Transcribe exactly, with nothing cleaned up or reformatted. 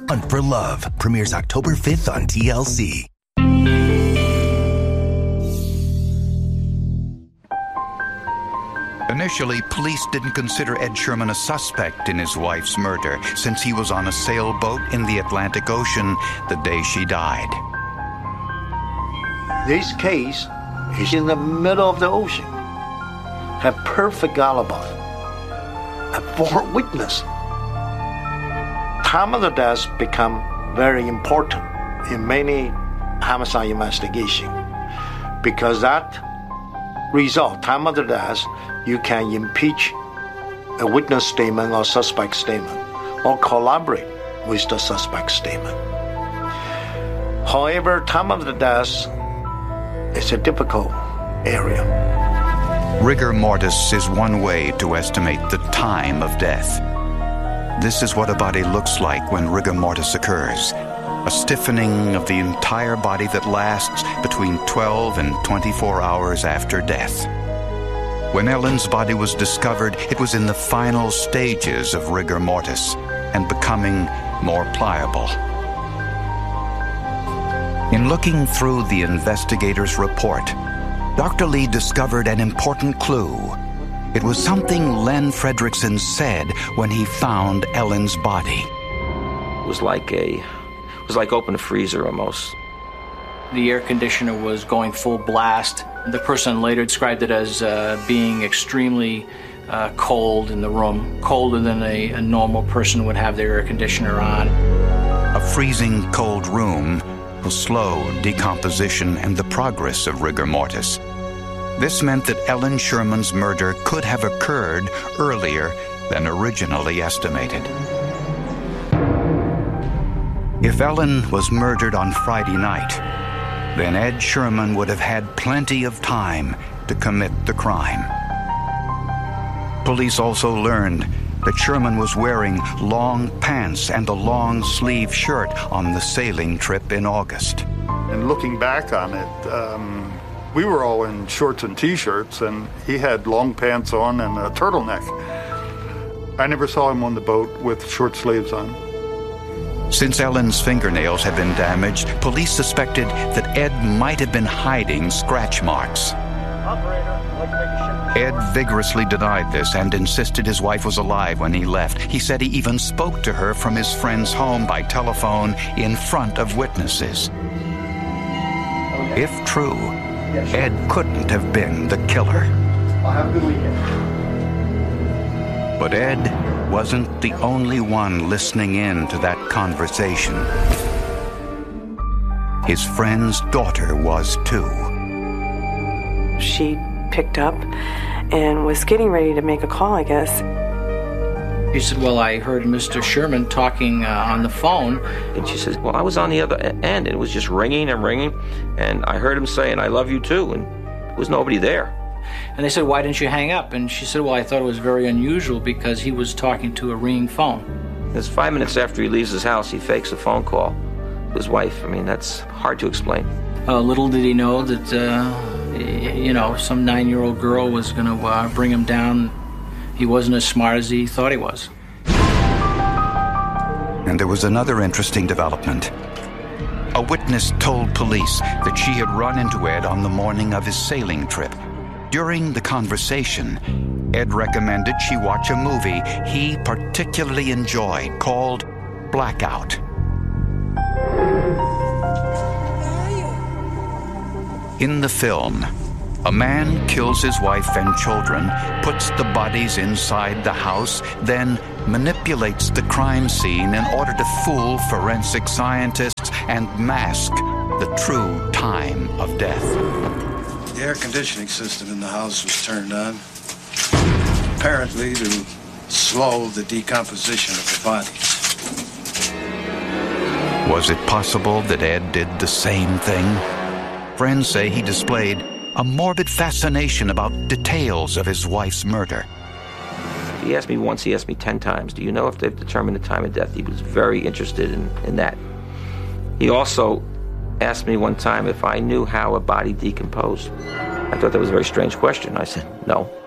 Hunt for Love premieres October fifth on T L C. Initially, police didn't consider Ed Sherman a suspect in his wife's murder since he was on a sailboat in the Atlantic Ocean the day she died. This case is in the middle of the ocean. Have perfect alibi. A four witness. Time of the death become very important in many homicide investigation because that result, time of the death, you can impeach a witness statement or suspect statement or collaborate with the suspect statement. However, time of the death is a difficult area. Rigor mortis is one way to estimate the time of death. This is what a body looks like when rigor mortis occurs. A stiffening of the entire body that lasts between twelve and twenty-four hours after death. When Ellen's body was discovered, it was in the final stages of rigor mortis and becoming more pliable. In looking through the investigator's report, Doctor Lee discovered an important clue. It was something Len Fredrickson said when he found Ellen's body. It was like a, it was like open a freezer almost. The air conditioner was going full blast. The person later described it as uh, being extremely uh, cold in the room, colder than a, a normal person would have their air conditioner on. A freezing cold room will slow decomposition and the progress of rigor mortis. This meant that Ellen Sherman's murder could have occurred earlier than originally estimated. If Ellen was murdered on Friday night, then Ed Sherman would have had plenty of time to commit the crime. Police also learned that Sherman was wearing long pants and a long-sleeve shirt on the sailing trip in August. And looking back on it, um, we were all in shorts and T-shirts, and he had long pants on and a turtleneck. I never saw him on the boat with short sleeves on. Since Ellen's fingernails had been damaged, police suspected that Ed might have been hiding scratch marks. Ed vigorously denied this and insisted his wife was alive when he left. He said he even spoke to her from his friend's home by telephone in front of witnesses. If true, Ed couldn't have been the killer. Have a good weekend. But Ed wasn't the only one listening in to that conversation. His friend's daughter was too. She picked up and was getting ready to make a call, I guess. She said, well, I heard Mister Sherman talking uh, on the phone. And she says, well, I was on the other end, and it was just ringing and ringing, and I heard him saying, I love you too, and there was nobody there. And they said, why didn't you hang up? And she said, well, I thought it was very unusual because he was talking to a ringing phone. It's five minutes after he leaves his house, he fakes a phone call to his wife. I mean, that's hard to explain. Uh, little did he know that, uh, you know, some nine-year-old girl was going to uh, bring him down. He wasn't as smart as he thought he was. And there was another interesting development. A witness told police that she had run into Ed on the morning of his sailing trip. During the conversation, Ed recommended she watch a movie he particularly enjoyed called Blackout. In the film, a man kills his wife and children, puts the bodies inside the house, then manipulates the crime scene in order to fool forensic scientists and mask the true time of death. The air conditioning system in the house was turned on, apparently to slow the decomposition of the bodies. Was it possible that Ed did the same thing? Friends say he displayed a morbid fascination about details of his wife's murder. He asked me once, he asked me ten times, do you know if they've determined the time of death? He was very interested in, in that. He also asked me one time if I knew how a body decomposed. I thought that was a very strange question. I said, no.